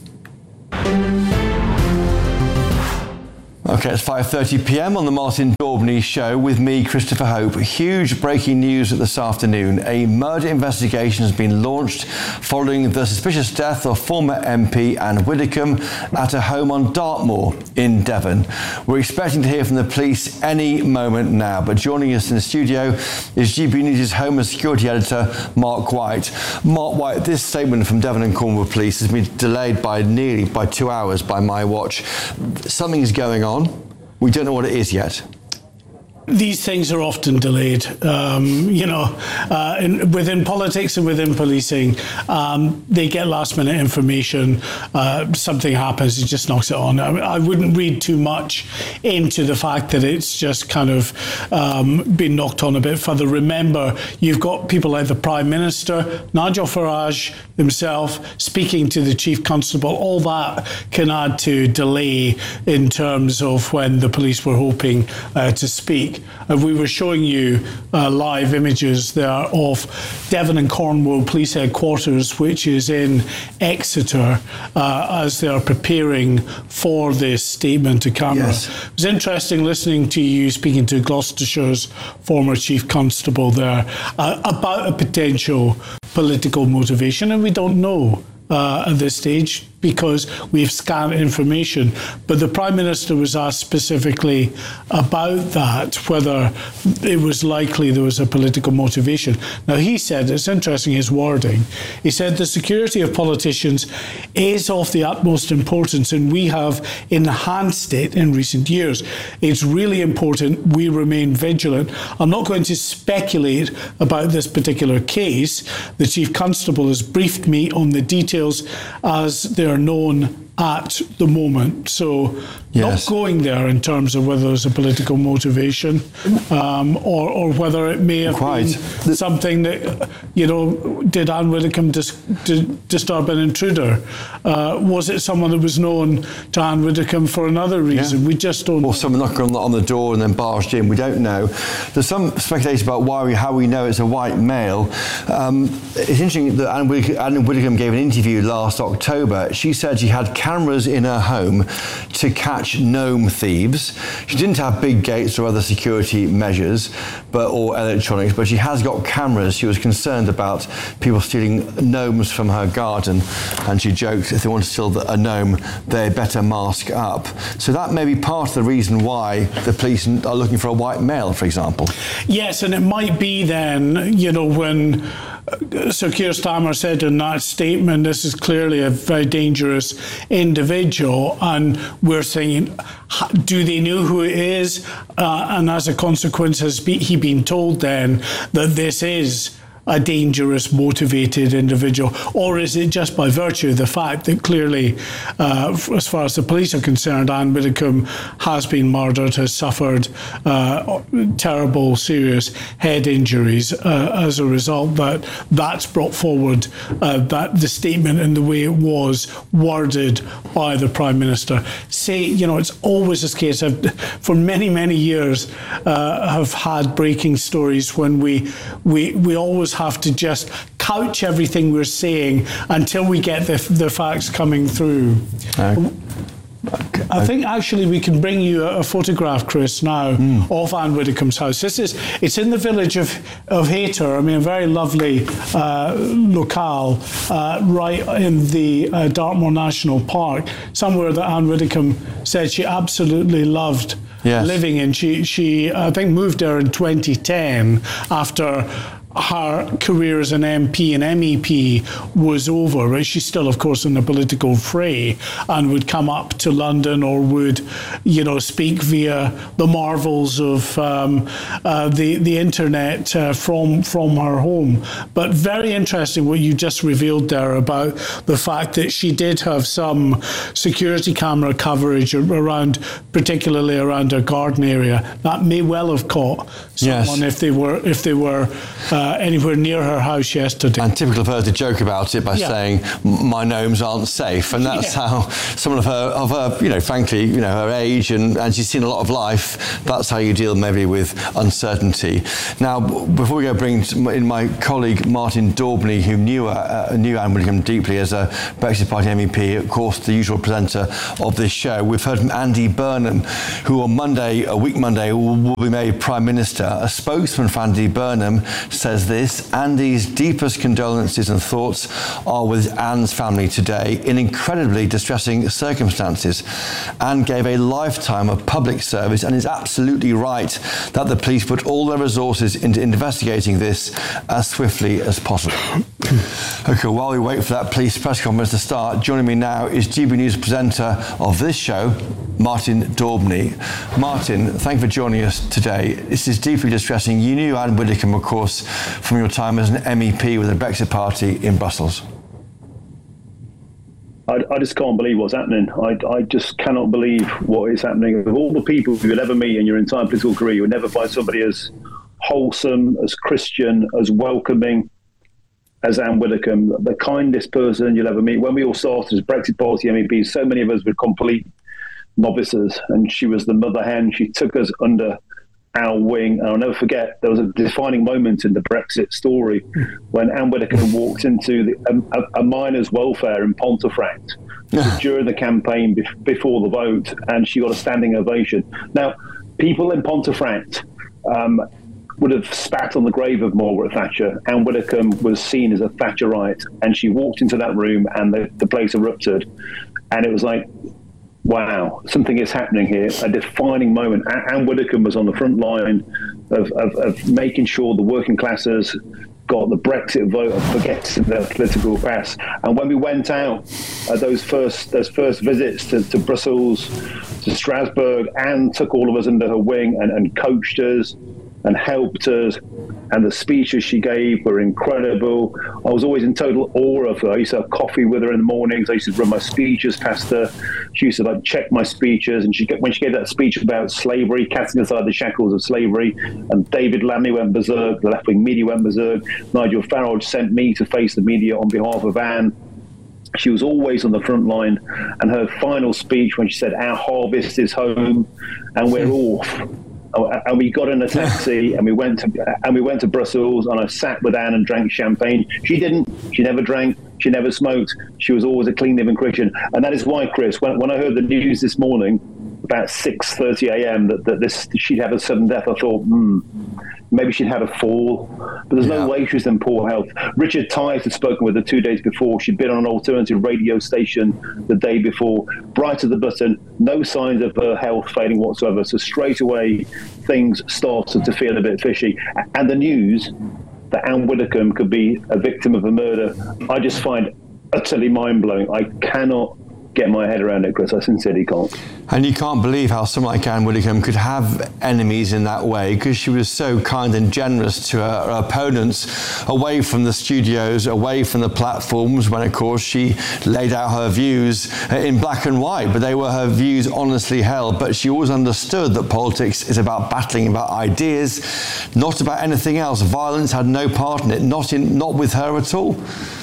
Okay, it's five thirty p m on the Martin Daubney Show with me, Christopher Hope. Huge breaking news this afternoon. A murder investigation has been launched following the suspicious death of former M P Anne Widdecombe at a home on Dartmoor in Devon. We're expecting to hear from the police any moment now, but joining us in the studio is G B News' Home and Security Editor, Mark White. Mark White, this statement from Devon and Cornwall Police has been delayed by nearly by two hours by my watch. Something is going on. We don't know what it is yet. These things are often delayed, um, you know, uh, in, within politics and within policing. Um, they get last minute information, uh, something happens, it just knocks it on. I, I wouldn't read too much into the fact that it's just kind of um, been knocked on a bit further. Remember, you've got people like the Prime Minister, Nigel Farage himself, speaking to the Chief Constable. All that can add to delay in terms of when the police were hoping uh, to speak. And we were showing you uh, live images there of Devon and Cornwall Police Headquarters, which is in Exeter, uh, as they are preparing for this statement to camera. Yes. It was interesting listening to you speaking to Gloucestershire's former Chief Constable there uh, about a potential political motivation, and we don't know uh, at this stage, because we have scant information. But the Prime Minister was asked specifically about that, whether it was likely there was a political motivation. Now, he said, it's interesting his wording, he said the security of politicians is of the utmost importance and we have enhanced it in recent years. It's really important we remain vigilant. I'm not going to speculate about this particular case. The Chief Constable has briefed me on the details as they are known at the moment. So yes. Not going there in terms of whether there's a political motivation um, or, or whether it may have Quite. been something that, you know, did Anne Widdecombe dis- dis- disturb an intruder? Uh, was it someone that was known to Anne Widdecombe for another reason? Yeah. We just don't Or someone knocking on the, on the door and then barged in. We don't know. There's some speculation about why we, how we know it's a white male. Um, it's interesting that Anne Widdecombe, Anne Widdecombe gave an interview last October. She said she had cameras in her home to catch gnome thieves. She didn't have big gates or other security measures but or electronics, but she has got cameras. She was concerned about people stealing gnomes from her garden, and she joked if they want to steal a gnome, they better mask up. So that may be part of the reason why the police are looking for a white male, for example. Yes, and it might be then, you know, when Sir Keir Starmer said in that statement, this is clearly a very dangerous individual, and we're saying, do they know who it is? Uh, and as a consequence, has he been told then that this is a dangerous, motivated individual? Or is it just by virtue of the fact that clearly, uh, as far as the police are concerned, Anne Widdecombe has been murdered, has suffered uh, terrible, serious head injuries uh, as a result, that that's brought forward uh, that the statement and the way it was worded by the Prime Minister. Say, you know, it's always this case. I've, for many, many years, uh, have had breaking stories when we we we always have to just couch everything we're saying until we get the, the facts coming through. Okay. I think actually we can bring you a, a photograph, Chris, now mm. of Anne Widdecombe's house. This is it's in the village of of Hayter. I mean, a very lovely uh, locale uh, right in the uh, Dartmoor National Park, somewhere that Anne Widdecombe said she absolutely loved yes. living in. She she I think moved there in twenty ten after her career as an M P and M E P was over, but she's still, of course, in the political fray and would come up to London or would, you know, speak via the marvels of um, uh, the the internet uh, from from her home. But very interesting what you just revealed there about the fact that she did have some security camera coverage around, particularly around her garden area. That may well have caught someone yes. if they were if they were uh, anywhere near her house yesterday. And typical of her to joke about it by yeah. saying my gnomes aren't safe, and that's yeah. how someone of her of her you know frankly you know her age and and she's seen a lot of life. That's how you deal maybe with uncertainty. Now, before we go, bring in my colleague Martin Daubney, who knew uh, knew Anne Widdecombe deeply as a Brexit Party M E P, of course, the usual presenter of this show. We've heard from Andy Burnham, who on Monday, a week Monday, will, will be made Prime Minister. A spokesman for Andy Burnham says this: Andy's deepest condolences and thoughts are with Anne's family today in incredibly distressing circumstances. Anne gave a lifetime of public service and is absolutely right that the police put all their resources into investigating this as swiftly as possible. Okay, while we wait for that police press conference to start, joining me now is G B News presenter of this show, Martin Daubney. Martin, thank you for joining us today. This is deeply distressing. You knew Anne Widdecombe, of course, from your time as an M E P with the Brexit Party in Brussels. I, I just can't believe what's happening. I, I just cannot believe what is happening. Of all the people you'll ever meet in your entire political career, you'll never find somebody as wholesome, as Christian, as welcoming as Anne Widdecombe, the kindest person you'll ever meet. When we all started as Brexit Party M E Ps, so many of us were complete novices, and she was the mother hen. She took us under our wing. And I'll never forget, there was a defining moment in the Brexit story when Anne Widdecombe walked into the, a, a miners' welfare in Pontefract during the campaign be- before the vote, and she got a standing ovation. Now, people in Pontefract um, would have spat on the grave of Margaret Thatcher. Anne Widdecombe was seen as a Thatcherite, and she walked into that room and the, the place erupted. And it was like, wow, something is happening here, a defining moment. Anne Widdecombe was on the front line of, of, of making sure the working classes got the Brexit vote and forgetting their political past. And when we went out, uh, those first those first visits to, to Brussels, to Strasbourg, Anne took all of us under her wing and, and coached us and helped us, and the speeches she gave were incredible. I was always in total awe of her. I used to have coffee with her in the mornings. I used to run my speeches past her. She used to like check my speeches, and she when she gave that speech about slavery, casting aside the shackles of slavery, and David Lammy went berserk, the left-wing media went berserk. Nigel Farage sent me to face the media on behalf of Anne. She was always on the front line, and her final speech when she said, "Our harvest is home, and we're off." And we got in a taxi and we went to and we went to Brussels, and I sat with Anne and drank champagne. She didn't. She never drank. She never smoked. She was always a clean living Christian. And that is why, Chris, when, when I heard the news this morning about six thirty a.m. that, that this she'd have a sudden death, I thought, hmm, maybe she'd had a fall. But there's yeah. no way she was in poor health. Richard Tice had spoken with her two days before. She'd been on an alternative radio station the day before. Bright as the button, no signs of her health failing whatsoever. So straight away, things started to feel a bit fishy. And the news that Anne Widdecombe could be a victim of a murder, I just find utterly mind-blowing. I cannot get my head around it, Chris. I sincerely can't. And you can't believe how someone like Anne Widdecombe could have enemies in that way, because she was so kind and generous to her, her opponents, away from the studios, away from the platforms, when, of course, she laid out her views in black and white, but they were her views honestly held. But she always understood that politics is about battling about ideas, not about anything else. Violence had no part in it, not in, not with her at all.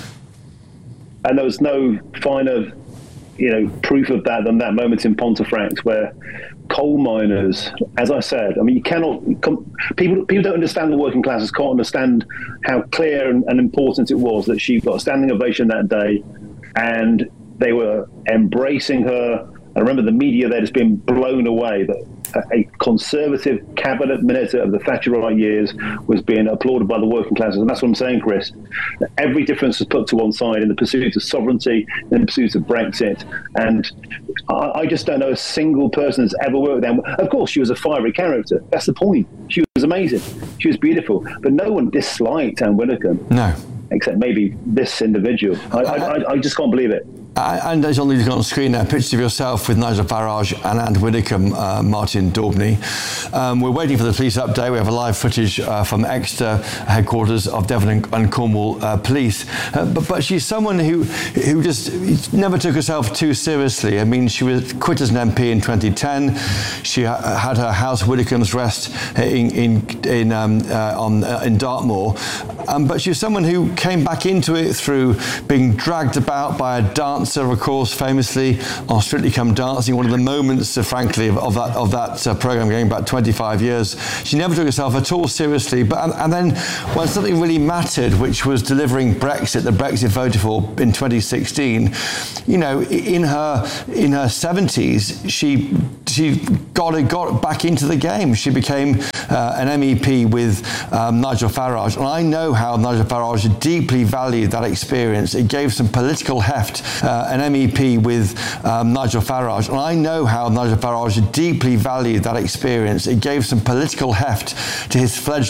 And there was no finer, you know, proof of that than that moment in Pontefract, where coal miners, as I said, I mean, you cannot, com- people people don't understand, the working classes can't understand how clear and, and important it was that she got a standing ovation that day, and they were embracing her. I remember the media there just being blown away that a Conservative cabinet minister of the Thatcherite years was being applauded by the working classes. And that's what I'm saying, Chris. Every difference was put to one side in the pursuit of sovereignty, in the pursuit of Brexit. And I, I just don't know a single person that's ever worked with them. Of course, she was a fiery character. That's the point. She was amazing. She was beautiful. But no one disliked Anne Widdecombe. No. Except maybe this individual. I, I, I, I just can't believe it. Uh, and as on the screen now, pictures of yourself with Nigel Farage and Anne Widdecombe, uh, Martin Daubney. Um, we're waiting for the police update. We have a live footage uh, from Exeter headquarters of Devon and, and Cornwall uh, Police. Uh, but, but she's someone who who just never took herself too seriously. I mean, she was quit as an M P in twenty ten. She ha- had her house, Widdecombe's Rest, in in in um, uh, on uh, in Dartmoor. Um, but she was someone who came back into it through being dragged about by a dance. Of course, famously on Strictly Come Dancing, one of the moments, uh, frankly, of, of that of that uh, programme going back twenty-five years. She never took herself at all seriously. But and, and then when something really mattered, which was delivering Brexit, the Brexit voted for in twenty sixteen, you know, in her in her seventies, she she got got back into the game. She became uh, an M E P with um, Nigel Farage, and I know how Nigel Farage deeply valued that experience. It gave some political heft. Uh, an M E P with um, Nigel Farage, and I know how Nigel Farage deeply valued that experience. It gave some political heft to his fledgling